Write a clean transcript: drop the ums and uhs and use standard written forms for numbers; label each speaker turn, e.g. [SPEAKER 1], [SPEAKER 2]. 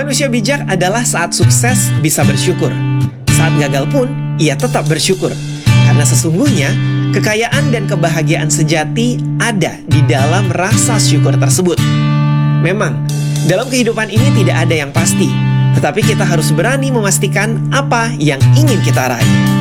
[SPEAKER 1] Manusia bijak adalah saat sukses bisa bersyukur. Saat gagal pun, ia tetap bersyukur. Karena sesungguhnya, kekayaan dan kebahagiaan sejati ada di dalam rasa syukur tersebut. Memang, dalam kehidupan ini tidak ada yang pasti, tetapi kita harus berani memastikan apa yang ingin kita raih.